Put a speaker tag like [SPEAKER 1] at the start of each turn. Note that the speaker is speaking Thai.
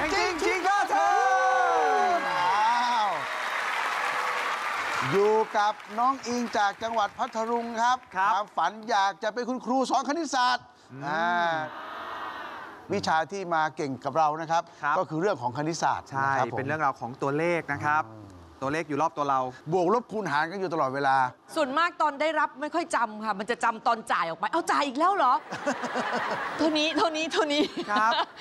[SPEAKER 1] จริงจริงก็เธออยู่กับน้องอิงจากจังหวัดพัทลุงครับความฝันอยากจะเป็นคุณครูสอนคณิตศาสตร์วิชาที่มาเก่งกับเรานะครับก็คือเรื่องของคณิตศาสตร์
[SPEAKER 2] ใช่เป็นเรื่องราวของตัวเลขนะครับตัวเลขอยู่รอบตัวเรา
[SPEAKER 1] บวกลบคูณหารกันอยู่ตลอดเวลา
[SPEAKER 3] ส่วนมากตอนได้รับไม่ค่อยจำค่ะมันจะจำตอนจ่ายออกไปเอาจ่ายอีกแล้วเหรอ เท่านี้ครับ